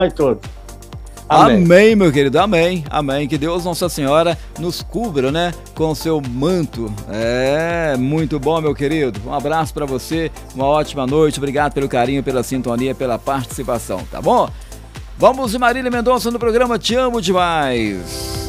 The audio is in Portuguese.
todos. Amém. Amém, meu querido, amém, amém. Que Deus Nossa Senhora nos cubra, né, com seu manto. Muito bom, meu querido. Um abraço pra você, uma ótima noite. Obrigado pelo carinho, pela sintonia, pela participação, tá bom? Vamos de Marília Mendonça no programa Te Amo Demais.